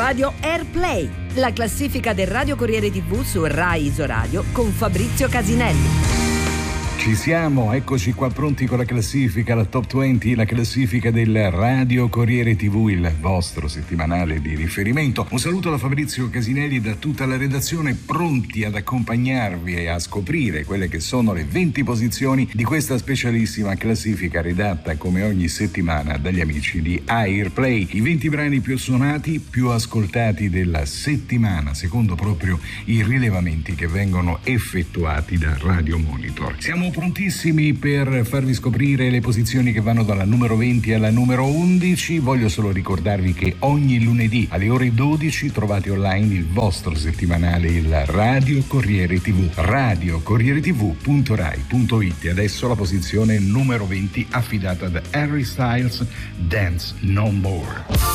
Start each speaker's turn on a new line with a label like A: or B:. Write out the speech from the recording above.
A: Radio Airplay, la classifica del Radio Corriere TV su Rai Isoradio con Fabrizio Casinelli.
B: Ci siamo, eccoci qua pronti con la classifica, la Top 20, la classifica del Radio Corriere TV, il vostro settimanale di riferimento. Un saluto da Fabrizio Casinelli e da tutta la redazione, pronti ad accompagnarvi e a scoprire quelle che sono le 20 posizioni di questa specialissima classifica redatta come ogni settimana dagli amici di Airplay. I 20 brani più suonati, più ascoltati della settimana, secondo proprio i rilevamenti che vengono effettuati da Radio Monitor. Siamo prontissimi per farvi scoprire le posizioni che vanno dalla numero 20 alla numero 11. Voglio solo ricordarvi che ogni lunedì alle ore 12 trovate online il vostro settimanale, il Radio Corriere TV, radiocorrieretv.rai.it. E adesso la posizione numero 20 affidata da Harry Styles, Dance No More.